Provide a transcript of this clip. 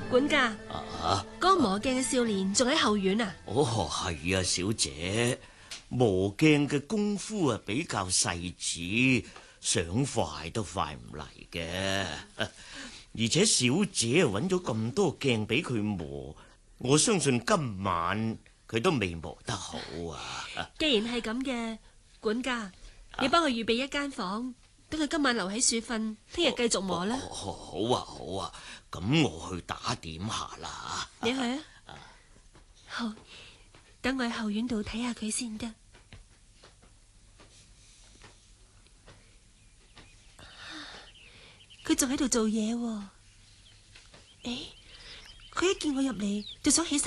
管家， 啊， 嗰個磨鏡嘅少年仲喺後院啊？ 哦，係啊，小姐，磨鏡嘅功夫啊比較細緻，想快都快唔嚟嘅。而且小姐啊揾咗咁多鏡俾佢磨，我相信今晚佢都未磨得好啊。 既然係咁嘅，管家，你幫佢預備一間房，等佢今晚留喺處瞓，聽日繼續磨啦。 好啊，好啊，咁我去打點下啦。 你去啊？好，等我喺後院度睇下佢先得。佢仲喺度做嘢喎。誒，佢一見我入嚟就想起身。